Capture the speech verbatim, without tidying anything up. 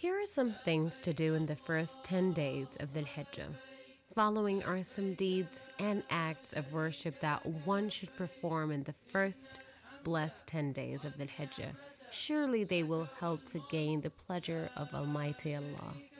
Here are some things to do in the first ten days of the Hijjah. Following are some deeds and acts of worship that one should perform in the first blessed ten days of the Hijjah. Surely they will help to gain the pleasure of Almighty Allah.